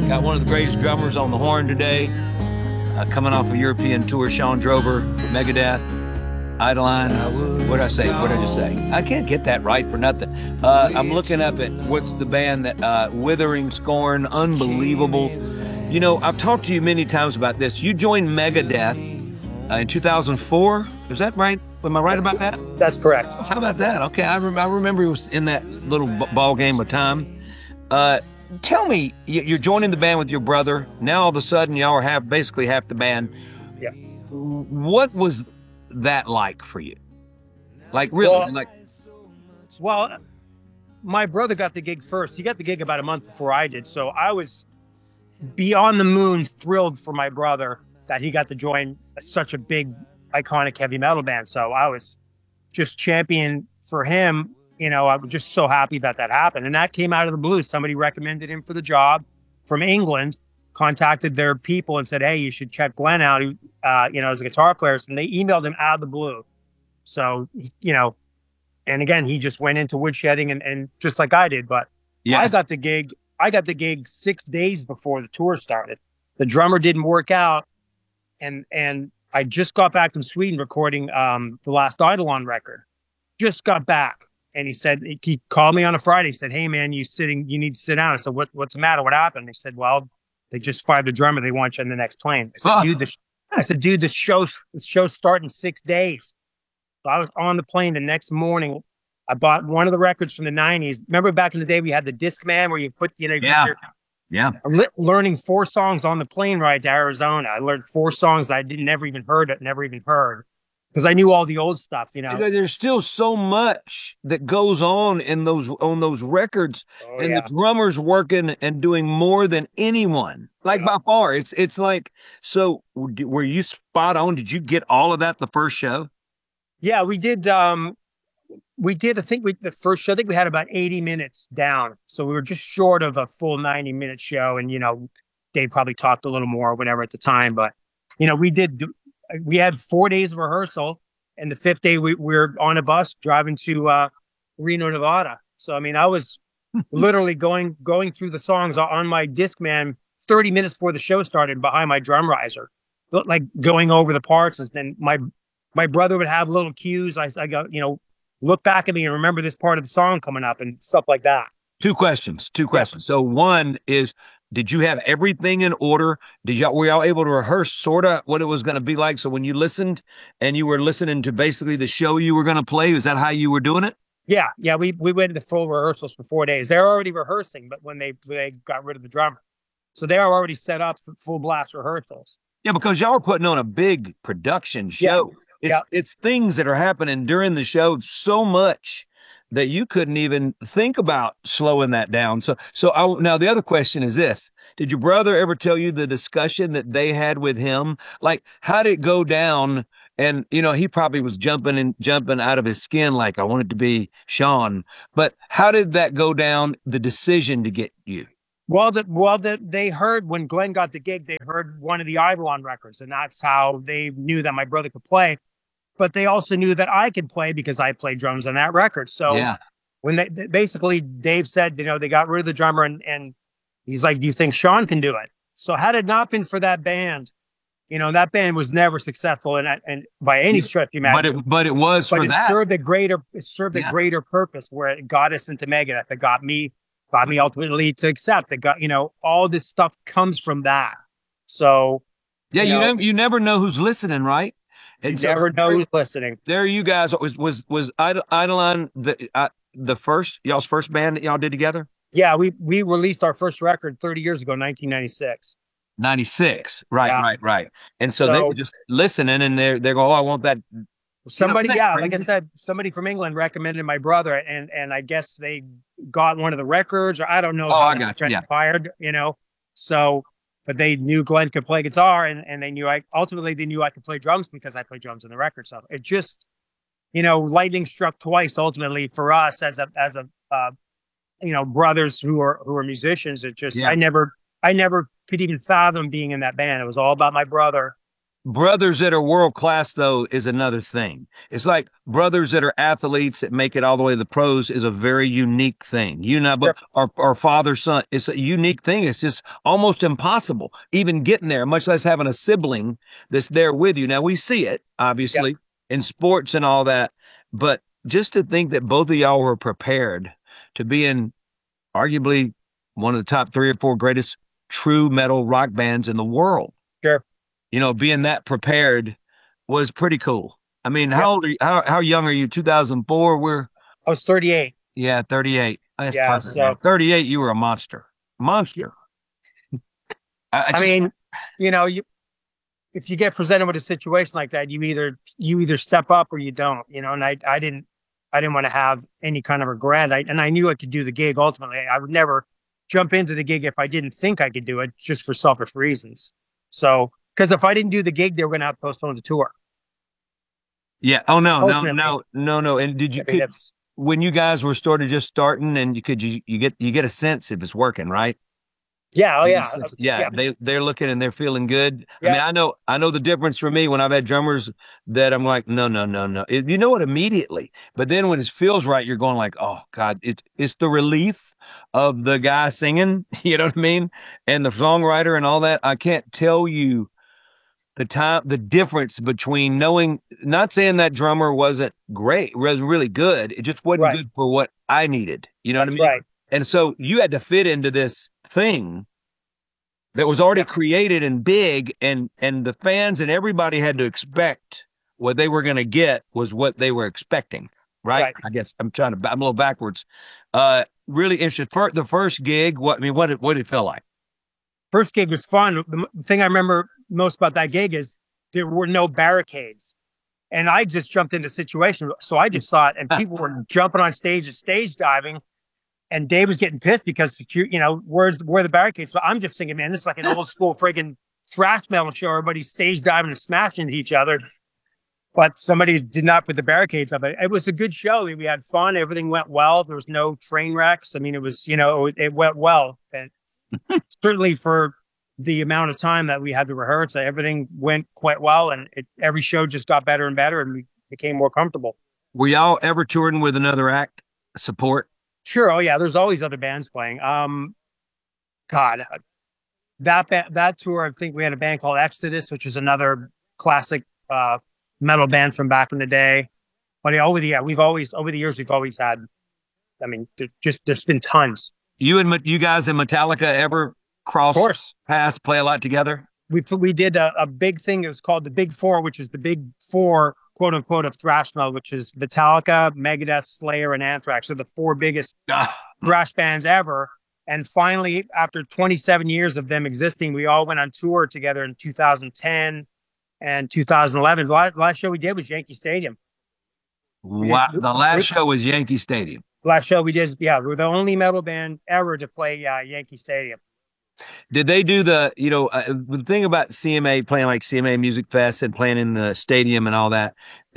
Got one of the greatest drummers on the horn today, coming off a European tour, Shawn Drover, Megadeth, Eidolon. What did I say? What did I just say? I can't get that right for nothing. I'm looking up at what's the band that Withering Scorn, unbelievable. You know, I've talked to you many times about this. You joined Megadeth in 2004. Is that right? Am I right about that? That's correct. How about that? Okay, I remember it was in that little ball game of time. Tell me, you're joining the band with your brother. Now all of a sudden, y'all are basically half the band. Yeah. What was that like for you? Like really? Well, my brother got the gig first. He got the gig about a month before I did. So I was beyond the moon thrilled for my brother that he got to join such a big, iconic heavy metal band. So I was just champion for him. You know, I was just so happy that happened. And that came out of the blue. Somebody recommended him for the job from England, contacted their people and said, hey, you should check Glenn out, as a guitar player. And they emailed him out of the blue. So, and again, he just went into woodshedding and just like I did. But yeah. I got the gig 6 days before the tour started. The drummer didn't work out. And I just got back from Sweden recording the last Eidolon record. Just got back. And he called me on a Friday. He said, hey, man, you need to sit down. I said, what's the matter? What happened? He said, well, they just fired the drummer. They want you on the next plane. I said, dude, the show's starting in 6 days. So I was on the plane the next morning. I bought one of the records from the 90s. Remember back in the day, we had the Discman where you put, learning 4 songs on the plane ride to Arizona. I learned 4 songs that I never even heard. Because I knew all the old stuff, There's still so much that goes on in those records, the drummers working and doing more than anyone, by far. It's like, so were you spot on? Did you get all of that the first show? Yeah, we did. I think the first show, I think we had about 80 minutes down, so we were just short of a full 90-minute show. And Dave probably talked a little more or whatever at the time, but we had 4 days of rehearsal, and the 5th day we were on a bus driving to Reno, Nevada. So, I mean, I was literally going through the songs on my Discman 30 minutes before the show started behind my drum riser, like going over the parts. And then my brother would have little cues. I go, look back at me and remember this part of the song coming up and stuff like that. Two questions. So one is, did you have everything in order? Were y'all able to rehearse sort of what it was going to be like? So when you listened and you were listening to basically the show you were going to play, is that how you were doing it? Yeah. We went to full rehearsals for 4 days. They're already rehearsing, but when they got rid of the drummer. So they are already set up for full blast rehearsals. Yeah, because y'all are putting on a big production show. Yeah. It's things that are happening during the show so much that you couldn't even think about slowing that down. Now the other question is this: did your brother ever tell you the discussion that they had with him? Like, how did it go down? And he probably was jumping out of his skin, like, I want it to be Shawn. But how did that go down? The decision to get you. Well, they heard when Glenn got the gig, they heard one of the Eidolon records, and that's how they knew that my brother could play. But they also knew that I could play because I played drums on that record. So when basically Dave said, they got rid of the drummer and he's like, do you think Shawn can do it? So had it not been for that band, that band was never successful and by any stretch you imagine. But it served a greater purpose where it got us into Megadeth. It got me ultimately to accept. It got, all this stuff comes from that. So you never know who's listening, right? And you never know who's listening. There you guys, was Eidolon the first, y'all's first band that y'all did together? Yeah, we released our first record 30 years ago, 1996. 96, right. And so they were just listening, and they're going, oh, I want that. Somebody, like I said, somebody from England recommended my brother, and I guess they got one of the records, or I don't know. Oh, I got you. Transpired, so. But they knew Glenn could play guitar, and they knew I could play drums because I played drums in the record. So it just, lightning struck twice ultimately for us as a brothers who are musicians. It just, I never could even fathom being in that band. It was all about my brother brothers that are world class though is another thing. It's like brothers that are athletes that make it all the way to the pros is a very unique thing. You know, but our father son, it's a unique thing. It's just almost impossible even getting there, much less having a sibling that's there with you. Now we see it obviously in sports and all that, but just to think that both of y'all were prepared to be in arguably one of the top 3 or 4 greatest true metal rock bands in the world. Sure. You know, being that prepared was pretty cool. I mean, how old are you? How young are you? 2004. I was 38. Yeah, 38. That's perfect, so 38. You were a monster. I mean, you know, if you get presented with a situation like that, you either step up or you don't. You know, and I didn't want to have any kind of regret. And I knew I could do the gig. Ultimately, I would never jump into the gig if I didn't think I could do it, just for selfish reasons. So. Because if I didn't do the gig, they were going to have to postpone the tour. Yeah. Oh no. And did you when you guys were just starting, and you get a sense if it's working, right? Yeah. Oh yeah. Yeah. They're looking and they're feeling good. Yeah. I mean, I know the difference for me when I've had drummers that I'm like, no. You know what? Immediately. But then when it feels right, you're going like, oh God, it's the relief of the guy singing, you know what I mean? And the songwriter and all that. I can't tell you the difference between knowing, not saying that drummer wasn't great, was really good. It just wasn't good for what I needed. You know what I mean? Right. And so you had to fit into this thing that was already created and big, and the fans and everybody had to expect what they were going to get was what they were expecting. Right. I guess I'm a little backwards. Really interested. The first gig, what did it feel like? First gig was fun. The thing I remember most about that gig is there were no barricades, and I just jumped into the situation. So I just thought, and people were jumping on stage and stage diving, and Dave was getting pissed because where are the barricades? So I'm just thinking, man, this is like an old school friggin' thrash metal show. Everybody's stage diving and smashing into each other, but somebody did not put the barricades up. It was a good show. We had fun. Everything went well. There was no train wrecks. I mean, it was, it went well. And certainly for the amount of time that we had to rehearse, everything went quite well, and every show just got better and better, and we became more comfortable. Were y'all ever touring with another act support? Sure. Oh yeah, there's always other bands playing. God, that tour, I think we had a band called Exodus, which is another classic metal band from back in the day. But over the years we've always had. I mean, there's been tons. You guys in Metallica ever cross paths, play a lot together? We did a big thing. It was called the Big Four, which is the Big Four, quote unquote, of thrash metal, which is Metallica, Megadeth, Slayer, and Anthrax. So the 4 biggest thrash bands ever. And finally, after 27 years of them existing, we all went on tour together in 2010 and 2011. The last show we did was Yankee Stadium. Wow. The last show was Yankee Stadium. Last show we did, we're the only metal band ever to play Yankee Stadium. Did they do the thing about CMA, playing like CMA Music Fest and playing in the stadium and all that?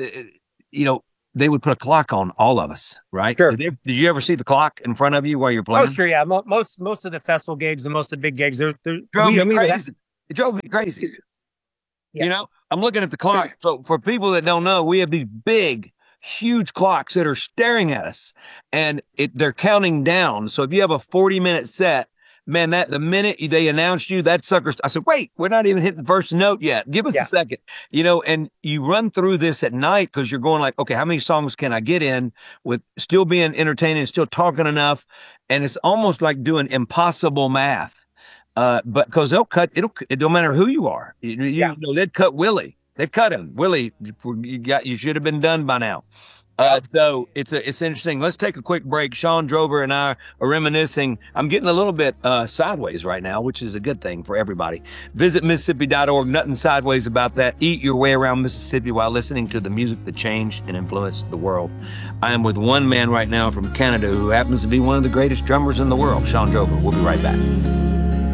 They would put a clock on all of us, right? Sure. Did you ever see the clock in front of you while you're playing? Oh, sure, yeah. Most of the festival gigs and most of the big gigs, it drove me crazy. Yeah. I'm looking at the clock. So for people that don't know, we have these big, huge clocks that are staring at us, and they're counting down. So if you have a 40-minute set, man, the minute they announced you, that sucker, I said, wait, we're not even hitting the first note yet. Give us a second, and you run through this at night because you're going like, okay, how many songs can I get in with still being entertaining and still talking enough? And it's almost like doing impossible math. But because they'll cut, it don't matter who you are. They'd cut Willie. They cut him. Willie, you should have been done by now. So it's interesting. Let's take a quick break. Shawn Drover and I are reminiscing. I'm getting a little bit sideways right now, which is a good thing for everybody. Visit Mississippi.org. Nothing sideways about that. Eat your way around Mississippi while listening to the music that changed and influenced the world. I am with one man right now from Canada who happens to be one of the greatest drummers in the world, Shawn Drover. We'll be right back.